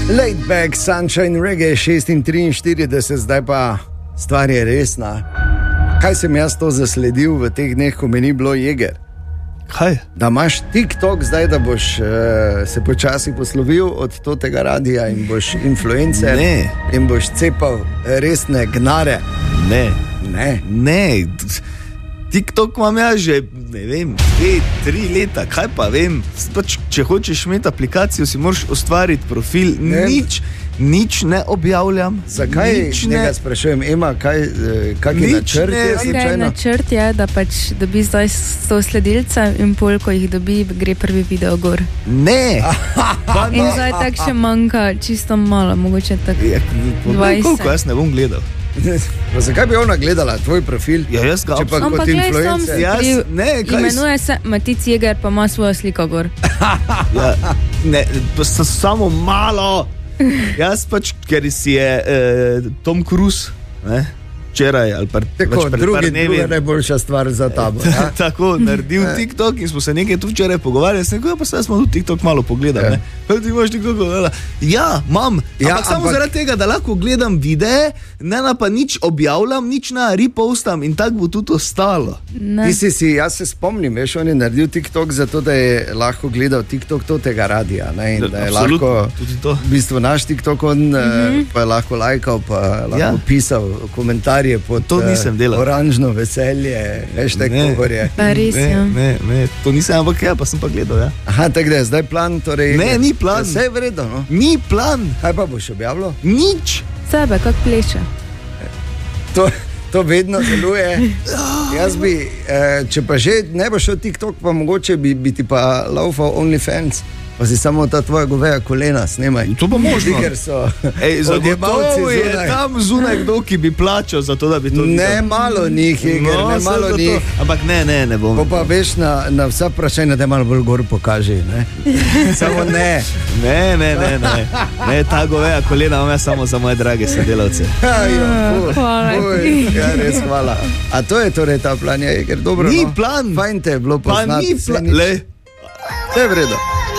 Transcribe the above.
Laid back, sunshine, reggae, 6:43, zdaj pa stvar je resna. Kaj sem jaz to zasledil v teh dneh, ko mi ni bilo jeger? Kaj? Da imaš TikTok zdaj, da boš se počasi poslovil od tega radija in boš influencer. Ne. In boš cepal resne gnare. Ne. TikTok imam ja že, ne vem, 2-3 leta, kaj pa vem. Pač, če hočeš imeti aplikacijo, si moraš ustvariti profil. Nič ne objavljam. Zakaj ne sprašujem, Ema, kakšen načrt je slučajno? Načrt je, da pač dobi zdaj 100 sledilcev in pol, ko jih dobi, gre prvi video gor. Ne! In zdaj tak še manjka čisto malo, mogoče tak 20. Koliko jaz ne bom gledal? Pa zakaj bi ona gledala tvoj profil? Ja, jaz ga absolutno. Ampak glej, sam si kriv, imenuje se Matic Jeger, pa ima svojo sliko gor. Ja, ne, samo malo. Jaz pač, ker si je Tom Cruise, ne, včeraj ali pa tako, druga najboljša stvar za tabo. Ja? Tako, naredil TikTok in smo se nekaj tu včeraj pogovarjali, pa se smo tu TikTok malo pogledali. Ja. Ti imaš TikTok? Ja, imam. Ampak samo zaradi tega, da lahko gledam videe, ne pa nič objavljam, nič repostam in tako bo tudi ostalo. Jaz se spomnim, veš, on je naredil TikTok zato, da je lahko gledal TikTok tega radija. Ne? In da je lahko v bistvu naš TikTok, on pa je lahko lajkal, pa lahko pisal komentarje pod to nisem delal. Oranžno veselje, veš, tako je. Ne, to nisem, ampak ja, pa sem pa gledal, ja. Aha, tako da je zdaj plan, torej... Ne, ni plan. Vse je vredno, no? Ni plan. Kaj pa boš objavljal? Nič. Sebe, kak pleše. To vedno deluje. Jaz bi, če pa že ne boš šel TikTok, pa mogoče bi ti pa laufal OnlyFans. Pa si samo ta tvoja goveja kolena snemaj. To pa možno. Ker so zagotovo je tam zunaj kdo, ki bi plačal za to, da bi to videl. Ne malo njih, ne malo njih. Ampak ne bom. Pa veš na vsa vprašanja, da malo bolj gor pokaži, ne? Samo ne. Ne, ta goveja kolena imam samo za moje drage sodelavce. Hvala. Ja, res hvala. A to je torej ta plan, ker dobro, ni plan. Fajn te je bilo poznati. Pa ni plan. Vse je vredo.